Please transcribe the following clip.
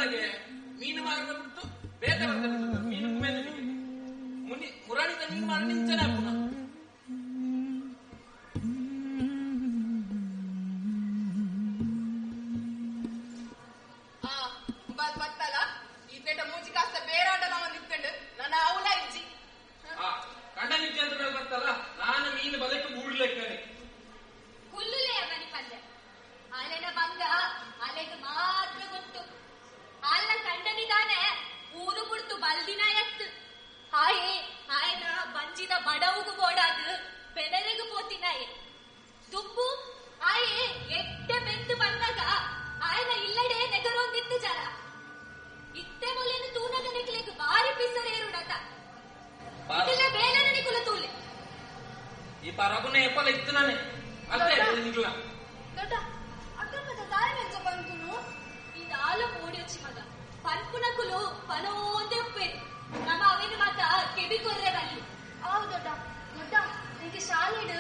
ನನಗೆ ಮೀನು ಮಾರದ ಬಿಟ್ಟು ಬೇಗ ಮೀನು ಮೇಲೆ ಮುನಿ ಮುರಾಣಿದ ನೀನು ಮಾಡ ನಿಂಚನೆ ಪುನಃ ಬತ್ತಲ್ಲ ಈ ಪೇಟ ಮೂಜಿ ಕಾಸ್ತ ಬೇರಾಟ ನಮ್ಮ ನಿಂತ್ಕೊಂಡು ನನ್ನ ಅವಲ ಇಜ್ಜಿ ಕಂಡ ನಿಂಚೆ ಅಂತ ಬರ್ತಲ್ಲ ನಾನು ಮೀನು ಬದಕ್ಕೆ ಮೂಡ್ಲೆಕ್ಕನೆ ಹುಲ್ಲುಲೆ ಮನಿ ಪಲ್ಲೆ ಅಲೆನ ಬಂಗ ಅಲೆಗೆ ಮಾತ್ರ ಗೊತ್ತು ಅಲ್ಲ ಕಂಡನಿದಾನೆ ಊರು ಬಿಡ್ತು ಬಲ್ದಿನ ಎತ್ತು ಹಾಯೇ ಆಯ್ನ ಬಂಜಿದ ಬಡವುಗು ಬೋಡಾದು ಬೆದರಿಗೂ ಪೋತಿನಾಯೆ ದುಬ್ಬು ಆಯೇ ಎಟ್ಟೆ ಬೆಂದು ಬಂದಾಗ ಆಯ್ನ ಇಲ್ಲಡೆ ನೆಗರೊಂದಿತ್ತು ಜರ ಇತ್ತೆ ಮೊಲೆನು ತೂನಗ ನೆಕ್ಲೆಗ್ ಬಾರಿ ಪಿಸರೇರುಡತ ಇದೆಲ್ಲ ಬೇರೆ ನಿಕುಲ ತೂಲೆ ಈ ಪರಗುನೆ ಎಪ್ಪಲ ಇತ್ತು ನಾನೇ ಅಷ್ಟೇ ನಿಕುಲ ದೊಡ್ಡ ಅಕ್ಕಮ್ಮದ ತಾಯಿ ಮೆಚ್ಚ ಬಂತುನು ಇದು ಆಲ ಮೂಡಿ వచ్చి ಮಗ ಪನ್ಪುನಕುಲು ಪನೋಂದೆ ಉಪ್ಪೇರು ನಮ್ಮ ಅವೇನು ಮಾತ ಕೆಬಿ ಕೊರ್ರೆ ಬಲ್ಲಿ ಹೌದು ದೊಡ್ಡ ದೊಡ್ಡ ನನಗೆ ಶಾಲೆ